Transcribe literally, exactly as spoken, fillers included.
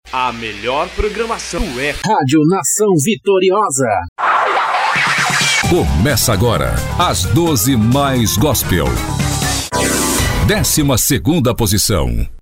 A melhor programação é Rádio Nação Vitoriosa. Começa agora, às doze mais gospel. Décima segunda posição.